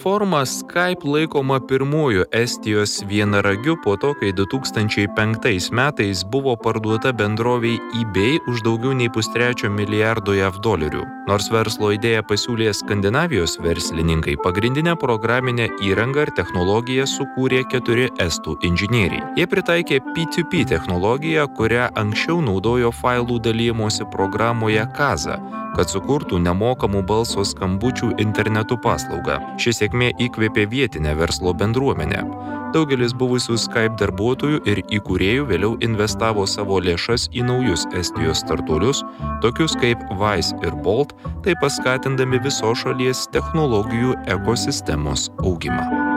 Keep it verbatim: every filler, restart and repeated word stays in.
Platforma Skype laikoma pirmuoju Estijos vienaragiu po to, kai du tūkstančiai penktais metais buvo parduota bendrovei eBay už daugiau nei pustrečio milijardo jav dolerių. Nors verslo idėją pasiūlė Skandinavijos verslininkai, pagrindinę programinę įrangą ir technologiją sukūrė keturi estų inžinieriai. Jie pritaikė P du P technologiją, kurią anksčiau naudojo failų dalijimosi programoje Kaza, kad sukurtų nemokamų balso skambučių internetu paslaugą. Ši sėkmė įkvėpė vietinę verslo bendruomenę. Daugelis buvusių Skype darbuotojų ir įkūrėjų vėliau investavo savo lėšas į naujus Estijos startuolius, tokius kaip Wise ir Bolt, taip paskatindami visos šalies technologijų ekosistemos augimą.